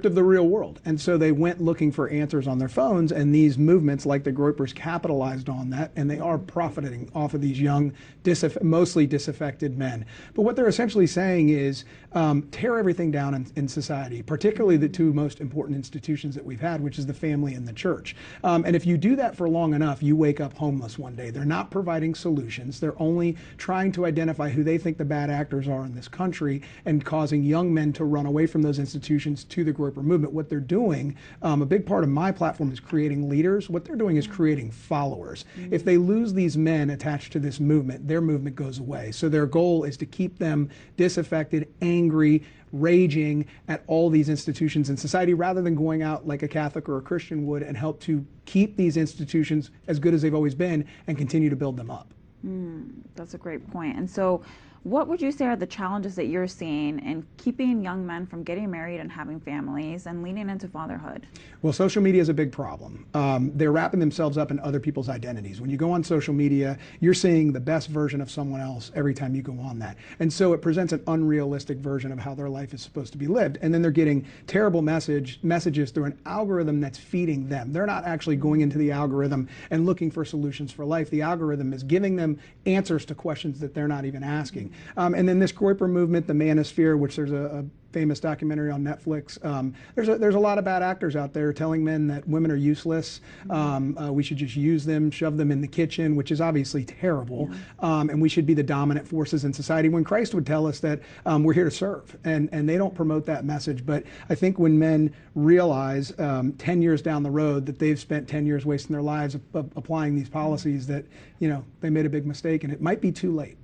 stripped of the real world. And so they went looking for answers on their phones, and these movements like the Groypers capitalized on that, and they are profiting off of these young, mostly disaffected men. But what they're essentially saying is tear everything down in society, particularly the two most important institutions that we've had, which is the family and the church. And if you do that for long enough, you wake up homeless one day. They're not providing solutions. They're only trying to identify who they think the bad actors are in this country and causing young men to run away from those institutions to the Groyper movement. What they're doing, a big part of my platform is creating leaders. What they're doing is creating followers. If they lose these men attached to this movement, their movement goes away. So their goal is to keep them disaffected, angry, raging at all these institutions in society, rather than going out like a Catholic or a Christian would and help to keep these institutions as good as they've always been and continue to build them up. That's a great point. And so what would you say are the challenges that you're seeing in keeping young men from getting married and having families and leaning into fatherhood? Well, social media is a big problem. They're wrapping themselves up in other people's identities. When you go on social media, you're seeing the best version of someone else every time you go on that. And so it presents an unrealistic version of how their life is supposed to be lived. And then they're getting terrible messages through an algorithm that's feeding them. They're not actually going into the algorithm and looking for solutions for life. The algorithm is giving them answers to questions that they're not even asking. And then this Groyper movement, the Manosphere, which there's a famous documentary on Netflix. There's a lot of bad actors out there telling men that women are useless. We should just use them, shove them in the kitchen, which is obviously terrible. And we should be the dominant forces in society, when Christ would tell us that we're here to serve. And they don't promote that message. But I think when men realize 10 years down the road that they've spent 10 years wasting their lives applying these policies, that they made a big mistake, and it might be too late.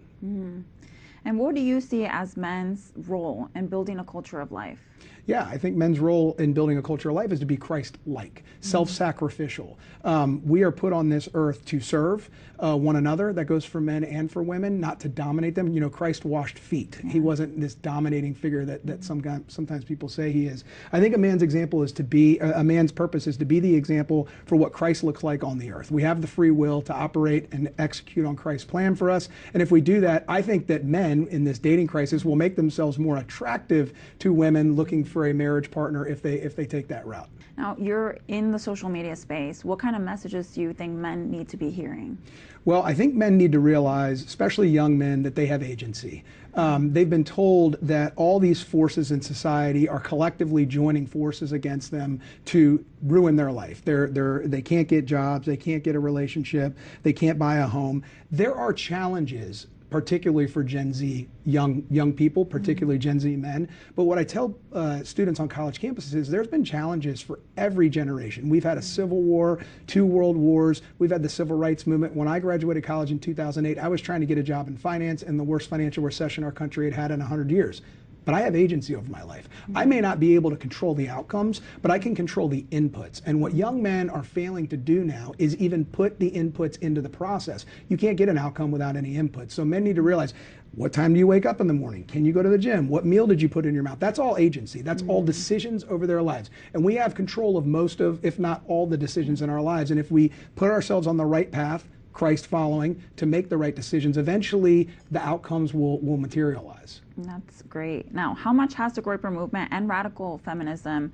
And what do you see as men's role in building a culture of life? Yeah, I think men's role in building a culture of life is to be Christ-like, self-sacrificial. We are put on this earth to serve one another. That goes for men and for women, not to dominate them. Christ washed feet. He wasn't this dominating figure that sometimes people say he is. I think a man's example is to be, a man's purpose is to be the example for what Christ looks like on the earth. We have the free will to operate and execute on Christ's plan for us. And if we do that, I think that men in this dating crisis will make themselves more attractive to women looking for a marriage partner if they take that route. Now, you're in the social media space. What kind of messages do you think men need to be hearing? Well, I think men need to realize, especially young men, that they have agency. They've been told that all these forces in society are collectively joining forces against them to ruin their life. They can't get jobs, they can't get a relationship, they can't buy a home. There are challenges, particularly for Gen Z young people, particularly Gen Z men. But what I tell students on college campuses is there's been challenges for every generation. We've had a civil war, 2 world wars, we've had the civil rights movement. When I graduated college in 2008, I was trying to get a job in finance in the worst financial recession our country had had in 100 years. But I have agency over my life. I may not be able to control the outcomes, but I can control the inputs. And what young men are failing to do now is even put the inputs into the process. You can't get an outcome without any input. So men need to realize, what time do you wake up in the morning? Can you go to the gym? What meal did you put in your mouth? That's all agency. That's all decisions over their lives. And we have control of most of, if not all, the decisions in our lives. And if we put ourselves on the right path, Christ following, to make the right decisions, eventually the outcomes will materialize. That's great. Now, how much has the Groyper movement and radical feminism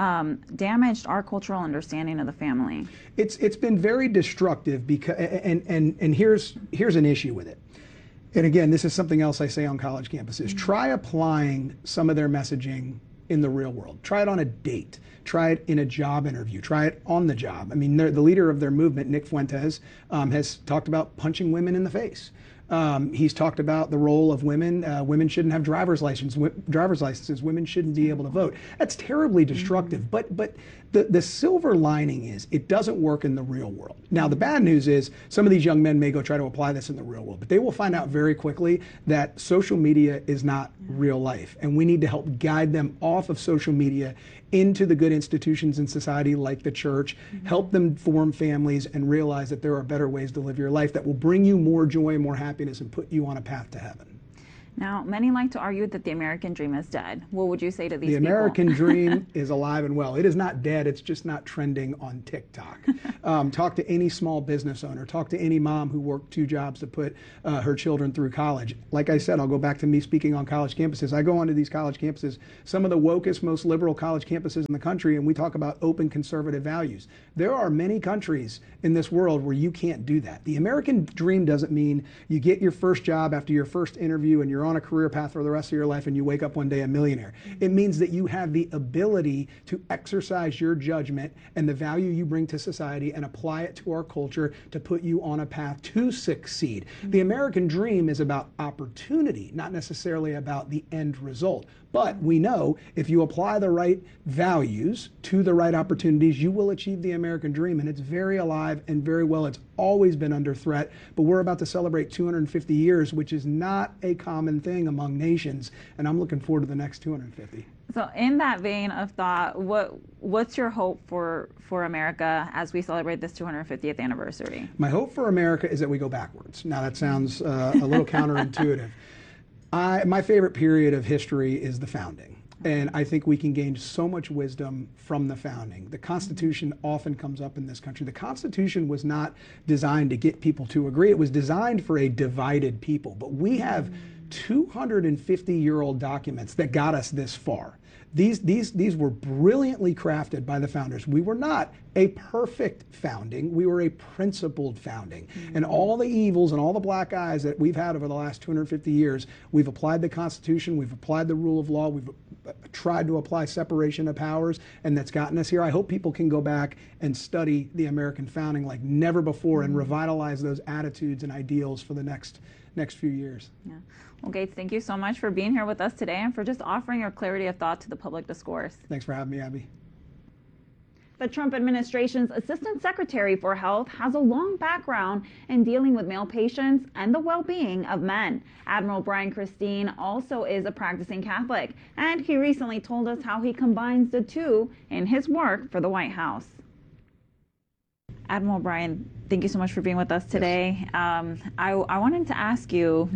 damaged our cultural understanding of the family? It's been very destructive, because and here's an issue with it. And again, this is something else I say on college campuses. Try applying some of their messaging in the real world. Try it on a date. Try it in a job interview. Try it on the job. I mean, the leader of their movement, Nick Fuentes, has talked about punching women in the face. He's talked about the role of women. Women shouldn't have driver's licenses. Women shouldn't be able to vote. That's terribly destructive. But the silver lining is it doesn't work in the real world. Now, the bad news is some of these young men may go try to apply this in the real world, but they will find out very quickly that social media is not real life. And we need to help guide them off of social media into the good institutions in society like the church, help them form families and realize that there are better ways to live your life that will bring you more joy, more happiness, and put you on a path to heaven. Now, many like to argue that the American dream is dead. What would you say to these The people? American dream is alive and well. It is not dead. It's just not trending on TikTok. Talk to any small business owner. Talk to any mom who worked 2 jobs to put her children through college. Like I said, I'll go back to me speaking on college campuses. I go onto these college campuses, some of the wokest, most liberal college campuses in the country, and we talk about open conservative values. There are many countries in this world where you can't do that. The American dream doesn't mean you get your first job after your first interview and you're on a career path for the rest of your life and you wake up one day a millionaire. It means that you have the ability to exercise your judgment and the value you bring to society and apply it to our culture to put you on a path to succeed. The American dream is about opportunity, not necessarily about the end result. But we know if you apply the right values to the right opportunities, you will achieve the American dream. And it's very alive and very well. It's always been under threat. But we're about to celebrate 250 years, which is not a common thing among nations. And I'm looking forward to the next 250. So in that vein of thought, what's your hope for America as we celebrate this 250th anniversary? My hope for America is that we go backwards. Now that sounds a little counterintuitive. My favorite period of history is the founding. And I think we can gain so much wisdom from the founding. The Constitution often comes up in this country. The Constitution was not designed to get people to agree. It was designed for a divided people. But we have 250-year-old documents that got us this far. These were brilliantly crafted by the founders. We were not a perfect founding. We were a principled founding. And all the evils and all the black eyes that we've had over the last 250 years, we've applied the Constitution, we've applied the rule of law, we've tried to apply separation of powers, and that's gotten us here. I hope people can go back and study the American founding like never before and revitalize those attitudes and ideals for the next few years. Yeah. Well, Gates, thank you so much for being here with us today and for just offering your clarity of thought to the public discourse. Thanks for having me, Abby. The Trump administration's Assistant Secretary for Health has a long background in dealing with male patients and the well-being of men. Admiral Brian Christine also is a practicing Catholic, and he recently told us how he combines the two in his work for the White House. Admiral Brian, thank you so much for being with us today. Yes. I wanted to ask you,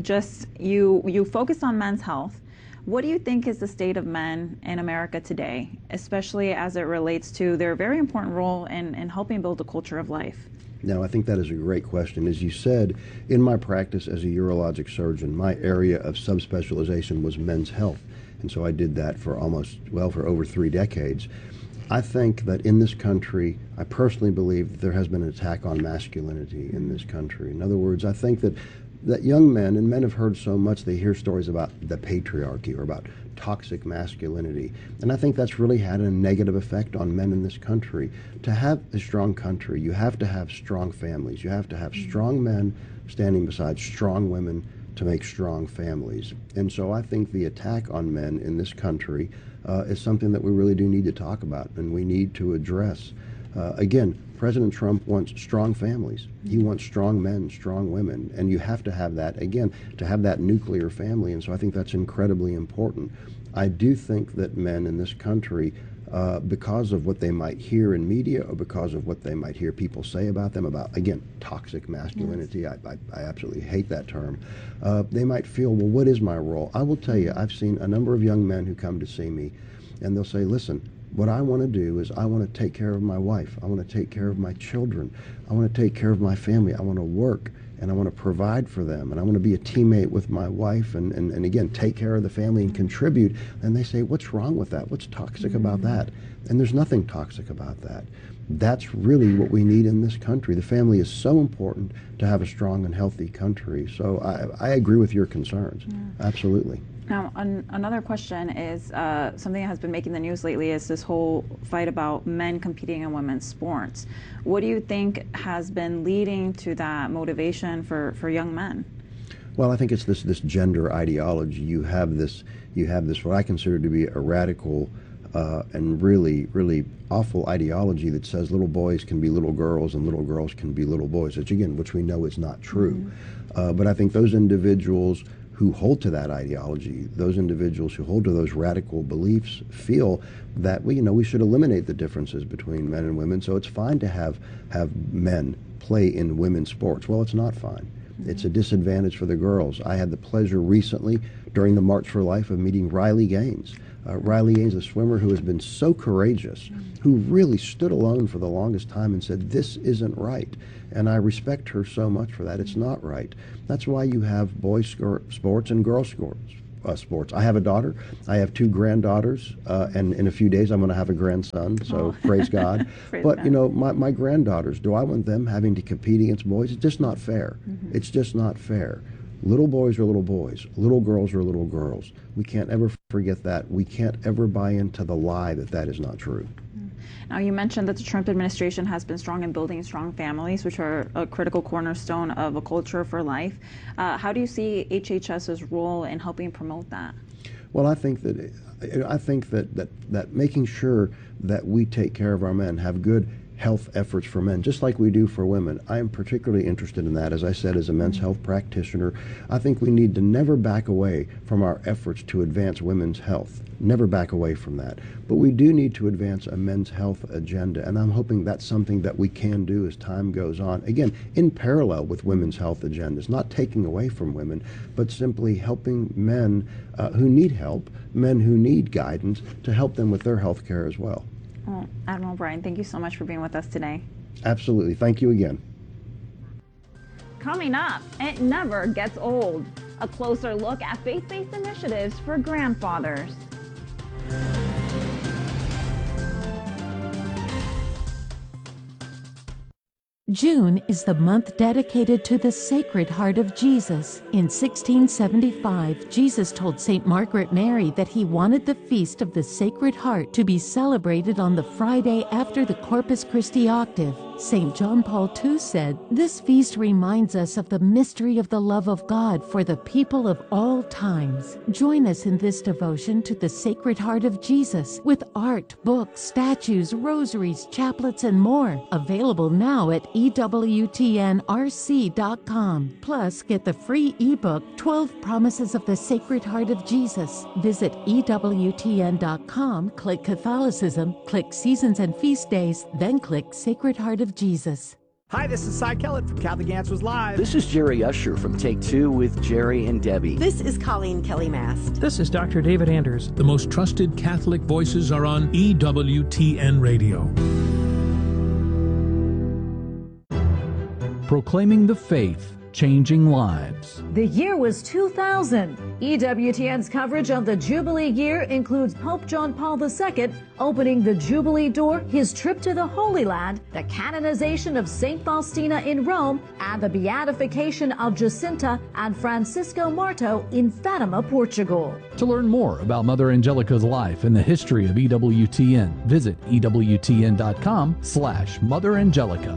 you focus on men's health. What do you think is the state of men in America today, especially as it relates to their very important role in helping build a culture of life? No, I think that is a great question. As you said, in my practice as a urologic surgeon, my area of subspecialization was men's health. And so I did that for for over 3 decades. I think that in this country, I personally believe that there has been an attack on masculinity in this country. In other words, I think that young men, and men have heard so much, they hear stories about the patriarchy or about toxic masculinity. And I think that's really had a negative effect on men in this country. To have a strong country, you have to have strong families. You have to have strong men standing beside strong women to make strong families. And so I think the attack on men in this country is something that we really do need to talk about and we need to address. Again, President Trump wants strong families. He wants strong men, strong women, and you have to have that, again, to have that nuclear family, and so I think that's incredibly important. I do think that men in this country, because of what they might hear in media or because of what they might hear people say about them, about, again, toxic masculinity, yes. I absolutely hate that term, they might feel, well, what is my role? I will tell you, I've seen a number of young men who come to see me, and they'll say, listen, what I want to do is I want to take care of my wife. I want to take care of my children. I want to take care of my family. I want to work and I want to provide for them. And I want to be a teammate with my wife and again, take care of the family and contribute. And they say, what's wrong with that? What's toxic about that? And there's nothing toxic about that. That's really what we need in this country. The family is so important to have a strong and healthy country. So I agree with your concerns. Yeah. Absolutely. Now, another question is something that has been making the news lately is this whole fight about men competing in women's sports. What do you think has been leading to that motivation for young men? Well, I think it's this gender ideology. You have this what I consider to be a radical and really, really awful ideology that says little boys can be little girls and little girls can be little boys, which we know is not true. But I think those individuals who hold to that ideology, those individuals who hold to those radical beliefs, feel that we should eliminate the differences between men and women. So it's fine to have men play in women's sports. Well, it's not fine. It's a disadvantage for the girls. I had the pleasure recently during the March for Life of meeting Riley Gaines. Riley Gaines, a swimmer who has been so courageous, who really stood alone for the longest time and said, this isn't right. And I respect her so much for that. It's not right. That's why you have boys sports and girls sports. I have a daughter. I have two granddaughters, and in a few days I'm going to have a grandson, so praise God. But, God. you know, my granddaughters, do I want them having to compete against boys? It's just not fair. It's just not fair. Little boys are little boys. Little girls are little girls. We can't ever forget that. We can't ever buy into the lie that that is not true. Now, you mentioned that the Trump administration has been strong in building strong families, which are a critical cornerstone of a culture for life. How do you see HHS's role in helping promote that? Well, I think that making sure that we take care of our men, have good health efforts for men, just like we do for women. I am particularly interested in that. As I said, as a men's health practitioner, I think we need to never back away from our efforts to advance women's health. Never back away from that. But we do need to advance a men's health agenda, and I'm hoping that's something that we can do as time goes on. Again, in parallel with women's health agendas, not taking away from women, but simply helping men who need help, men who need guidance, to help them with their health care as well. Well, Admiral Bryan, thank you so much for being with us today. Absolutely. Thank you again. Coming up, it never gets old. A closer look at faith-based initiatives for grandfathers. June is the month dedicated to the Sacred Heart of Jesus. In 1675, Jesus told St. Margaret Mary that he wanted the Feast of the Sacred Heart to be celebrated on the Friday after the Corpus Christi octave. St. John Paul II said, "This feast reminds us of the mystery of the love of God for the people of all times." Join us in this devotion to the Sacred Heart of Jesus with art, books, statues, rosaries, chaplets, and more. Available now at EWTNRC.com. Plus, get the free ebook, 12 Promises of the Sacred Heart of Jesus. Visit EWTN.com, click Catholicism, click Seasons and Feast Days, then click Sacred Heart of Jesus. Hi, this is Cy Kellett from Catholic Answers Live. This is Jerry Usher from Take Two with Jerry and Debbie. This is Colleen Kelly Mast. This is Dr. David Anders. The most trusted Catholic voices are on EWTN Radio. Proclaiming the faith, changing lives. The year was 2000. EWTN's coverage of the Jubilee year includes Pope John Paul II opening the Jubilee door, his trip to the Holy Land, the canonization of St. Faustina in Rome, and the beatification of Jacinta and Francisco Marto in Fatima, Portugal. To learn more about Mother Angelica's life and the history of EWTN, visit EWTN.com/Mother Angelica.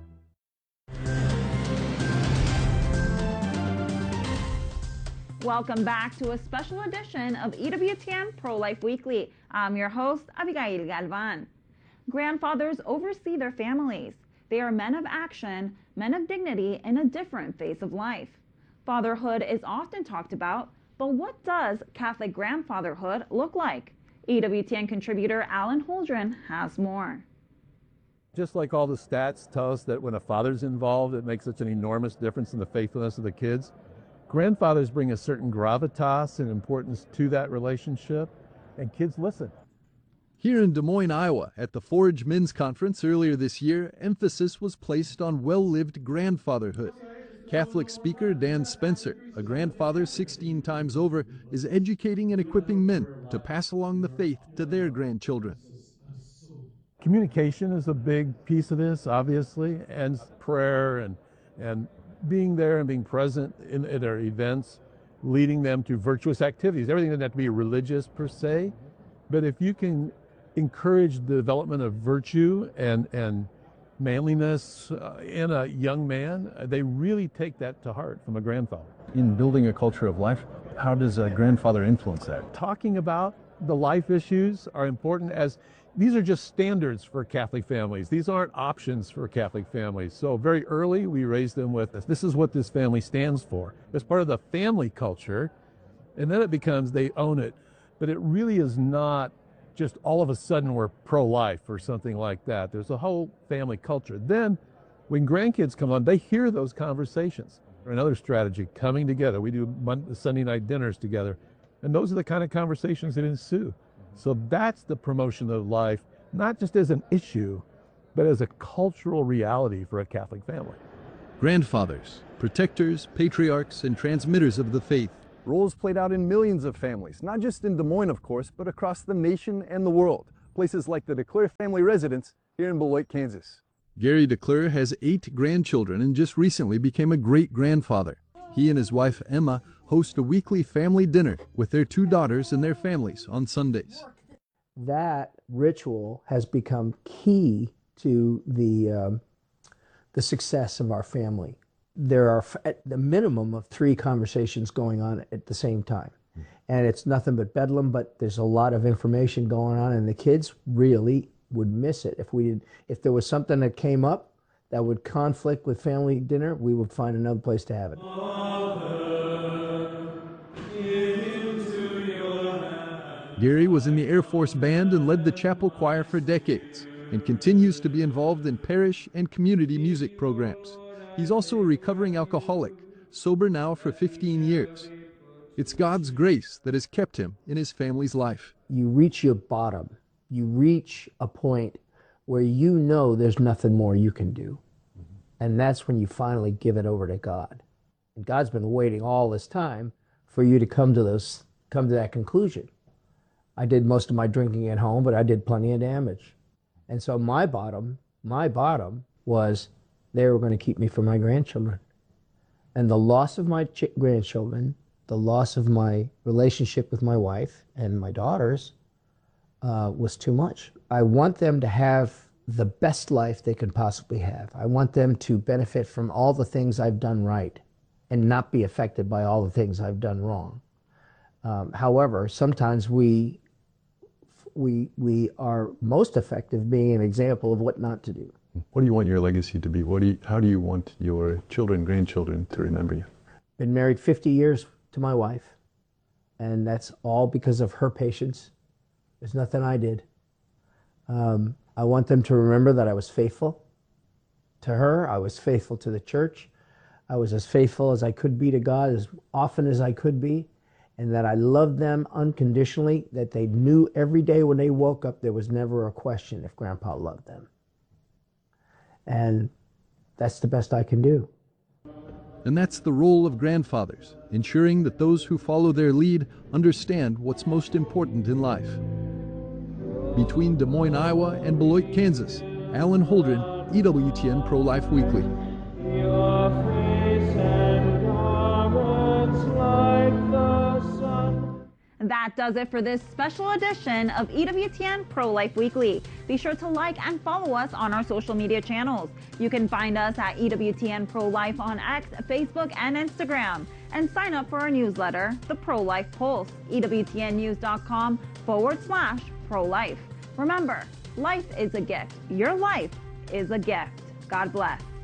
Welcome back to a special edition of EWTN Pro-Life Weekly. I'm your host, Abigail Galvan. Grandfathers oversee their families. They are men of action, men of dignity in a different phase of life. Fatherhood is often talked about, but what does Catholic grandfatherhood look like? EWTN contributor Alan Holdren has more. Just like all the stats tell us that when a father's involved, it makes such an enormous difference in the faithfulness of the kids. Grandfathers bring a certain gravitas and importance to that relationship, and kids listen. Here in Des Moines, Iowa, at the Forge Men's Conference earlier this year, emphasis was placed on well-lived grandfatherhood. Catholic speaker Dan Spencer, a grandfather 16 times over, is educating and equipping men to pass along the faith to their grandchildren. Communication is a big piece of this, obviously, and prayer and being there and being present at our events, leading them to virtuous activities. Everything doesn't have to be religious per se, but if you can encourage the development of virtue and manliness in a young man, they really take that to heart from a grandfather. In building a culture of life, how does a grandfather influence that? Talking about the life issues are important, as these are just standards for Catholic families. These aren't options for Catholic families. So very early, we raise them with this is what this family stands for. It's part of the family culture, and then it becomes they own it. But it really is not just all of a sudden we're pro-life or something like that. There's a whole family culture. Then when grandkids come on, they hear those conversations. Another strategy, coming together. We do Sunday night dinners together. And those are the kind of conversations that ensue. So that's the promotion of life, not just as an issue, but as a cultural reality for a Catholic family. Grandfathers, protectors, patriarchs, and transmitters of the faith. Roles played out in millions of families, not just in Des Moines, of course, but across the nation and the world. Places like the DeClure family residence here in Beloit, Kansas. Gary DeClure has 8 grandchildren and just recently became a great-grandfather. He and his wife, Emma, host a weekly family dinner with their 2 daughters and their families on Sundays. That ritual has become key to the success of our family. There are at the minimum of 3 conversations going on at the same time. And it's nothing but bedlam, but there's a lot of information going on, and the kids really would miss it. If there was something that came up that would conflict with family dinner, we would find another place to have it. Gary was in the Air Force Band and led the chapel choir for decades, and continues to be involved in parish and community music programs. He's also a recovering alcoholic, sober now for 15 years. It's God's grace that has kept him in his family's life. You reach your bottom. You reach a point where you know there's nothing more you can do. And that's when you finally give it over to God. And God's been waiting all this time for you to come to that conclusion. I did most of my drinking at home, but I did plenty of damage. And so my bottom was they were going to keep me from my grandchildren. And the loss of my grandchildren, the loss of my relationship with my wife and my daughters was too much. I want them to have the best life they can possibly have. I want them to benefit from all the things I've done right and not be affected by all the things I've done wrong. However, sometimes we are most effective being an example of what not to do. What do you want your legacy to be? How do you want your children, grandchildren to remember you? Been married 50 years to my wife, and that's all because of her patience. There's nothing I did. I want them to remember that I was faithful to her. I was faithful to the church. I was as faithful as I could be to God as often as I could be, and that I loved them unconditionally, that they knew every day when they woke up there was never a question if Grandpa loved them. And that's the best I can do. And that's the role of grandfathers, ensuring that those who follow their lead understand what's most important in life. Between Des Moines, Iowa and Beloit, Kansas, Alan Holdren, EWTN Pro-Life Weekly. That does it for this special edition of EWTN Pro-Life Weekly. Be sure to like and follow us on our social media channels. You can find us at EWTN Pro-Life on X, Facebook, and Instagram. And sign up for our newsletter, The Pro-Life Pulse, EWTNnews.com/pro-life. Remember, life is a gift. Your life is a gift. God bless.